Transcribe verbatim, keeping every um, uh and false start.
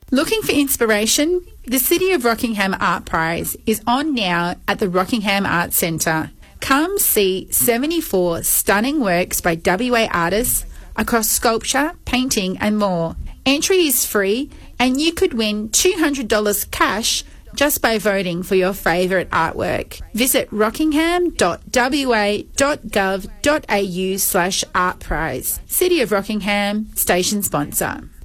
Looking for inspiration? The City of Rockingham Art Prize is on now at the Rockingham Arts Centre. Come see seventy-four stunning works by W A artists across sculpture, painting and more. Entry is free and you could win two hundred dollars cash just by voting for your favourite artwork. Visit rockingham.wa.gov.au slash art prize. City of Rockingham, station sponsor.